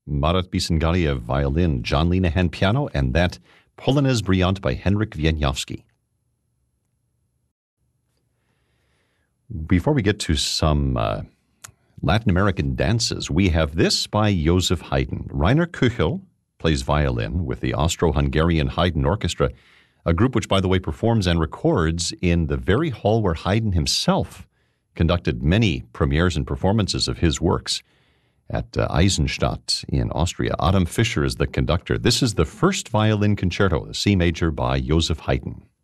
Marat Bisangalia violin, John Linehan piano, and that Polonaise Brillante by Henryk Wieniawski. Before we get to some Latin American dances, we have this by Joseph Haydn. Rainer Kuchel plays violin with the Austro-Hungarian Haydn Orchestra, a group which, by the way, performs and records in the very hall where Haydn himself conducted many premieres and performances of his works at Eisenstadt in Austria. Adam Fischer is the conductor. This is the first violin concerto, the C major by Joseph Haydn.